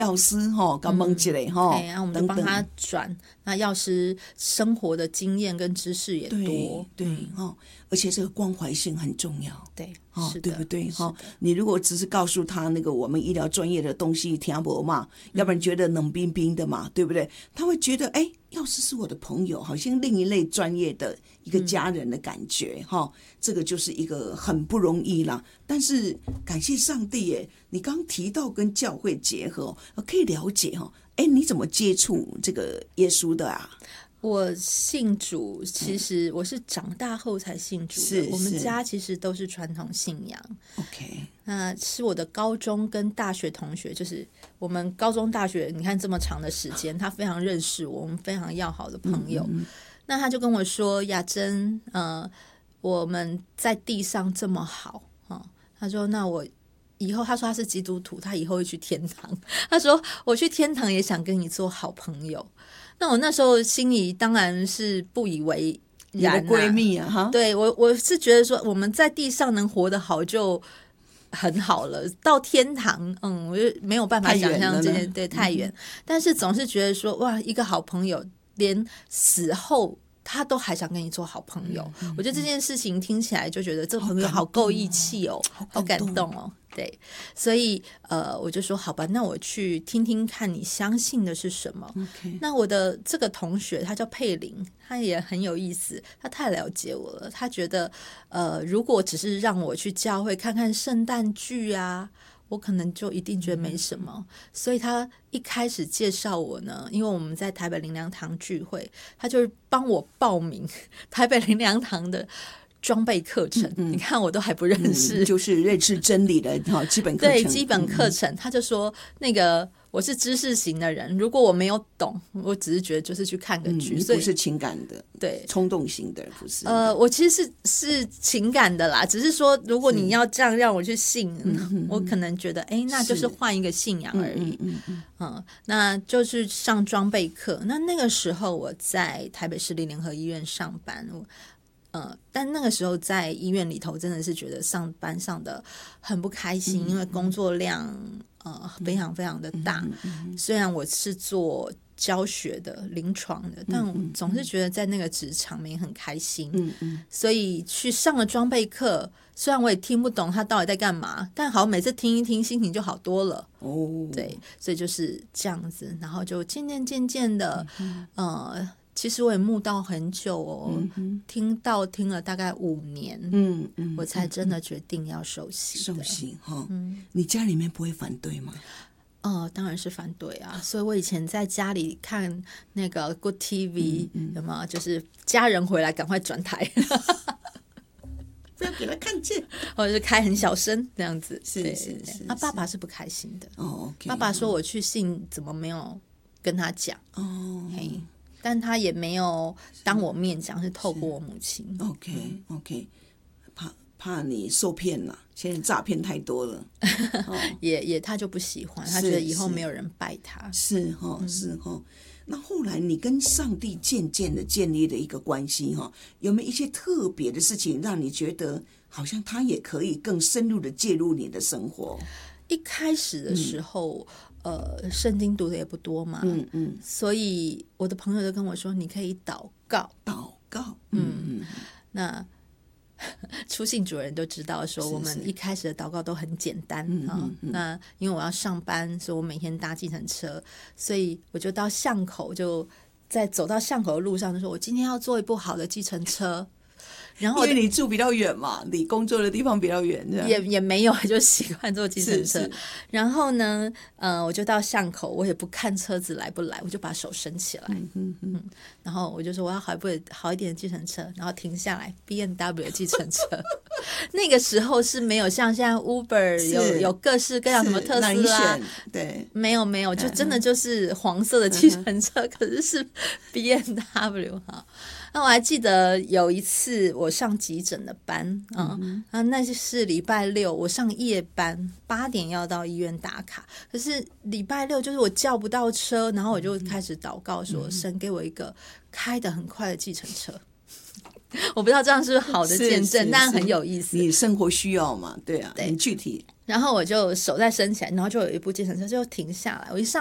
药师跟问一下我们就帮他转。那药师生活的经验跟知识也多， 对而且这个关怀性很重要， 对， 对不对？你如果只是告诉他那个我们医疗专业的东西听不嘛，要不然觉得冷冰冰的嘛，对不对？他会觉得药师是我的朋友，好像另一类专业的一个家人的感觉这个就是一个很不容易啦。但是感谢上帝耶，你刚提到跟教会结合，可以了解你怎么接触这个耶稣的啊？ 我信主，其实我是长大后才信主的。我们家其实都是传统信仰。 OK， 那是我的高中跟大学同学，就是我们高中大学，你看这么长的时间，他非常认识我们非常要好的朋友。那他就跟我说：“雅珍，我们在地上这么好他说：“那我以后，他说他是基督徒，他以后会去天堂。他说我去天堂也想跟你做好朋友。”那我那时候心里当然是不以为然你的闺蜜啊， 对我是觉得说我们在地上能活得好就很好了，到天堂我就没有办法想象这件，对，太远。但是总是觉得说哇，一个好朋友连死后他都还想跟你做好朋友，我觉得这件事情听起来就觉得这个朋友好够义气好感动哦。对，所以我就说好吧，那我去听听看你相信的是什么。那我的这个同学他叫佩玲，他也很有意思，他太了解我了。他觉得如果只是让我去教会看看圣诞剧啊，我可能就一定觉得没什么。所以他一开始介绍我呢，因为我们在台北灵粮堂聚会，他就帮我报名台北灵粮堂的装备课程。你看我都还不认识， 就是认识真理的基本课程。 对，基本课程。他就说那个我是知识型的人，如果我没有懂，我只是觉得就是去看个剧， 所以不是情感的， 对， 冲动型的不是。 我其实是情感的啦，只是说如果你要这样让我去信，我可能觉得那就是换一个信仰而已。那就是上装备课。那个时候我在台北市立联合医院上班。但那个时候在医院里头真的是觉得上班上的很不开心，因为工作量非常非常的大。虽然我是做教学的临床的，但我总是觉得在那个职场没很开心。所以去上了装备课，虽然我也听不懂他到底在干嘛，但好每次听一听心情就好多了。对，所以就是这样子，然后就渐渐的其实我也慕道很久听了大概5年，我才真的决定要受洗。 受洗你家里面不会反对吗？ 当然是反对啊！所以我以前在家里看那个 Good TV，有没有？就是家人回来赶快转台， 不要给他看见， 或者是开很小声这样子。 是。 爸爸是不开心的。 OK， 爸爸说我去信怎么没有跟他讲？但他也没有当我面讲，是透过我母亲。 OK， 怕你受骗了，现在诈骗太多了。 也他就不喜欢，他觉得以后没有人拜他。 是那后来你跟上帝渐渐的建立了一个关系有没有一些特别的事情让你觉得好像他也可以更深入的介入你的生活？ 一开始的时候圣经读的也不多嘛，所以我的朋友就跟我说你可以祷告。那初信主人都知道说我们一开始的祷告都很简单那因为我要上班，所以我每天搭计程车，所以我就到巷口，就在走到巷口的路上就说我今天要坐一部好的计程车。然后因为你住比较远嘛，离工作的地方比较远， 也没有，就习惯坐计程车。然后呢，我就到巷口，我也不看车子来不来，我就把手伸起来，然后我就说我要好一点的计程车，然后停下来 B&W 的计程车。那个时候是没有像现在 Uber 有各式各样什么特斯拉， 对， 没有，就真的就是黄色的计程车，可是 B&W 哈。那我还记得有一次我上急诊的班那是礼拜六，我上夜班，8点要到医院打卡。可是礼拜六就是我叫不到车，然后我就开始祷告说，神给我一个开得很快的计程车。我不知道这样是不是好的见证，但很有意思。 你生活需要嘛？对啊，很具体。 然后我就手再伸起来，然后就有一部计程车就停下来，我一上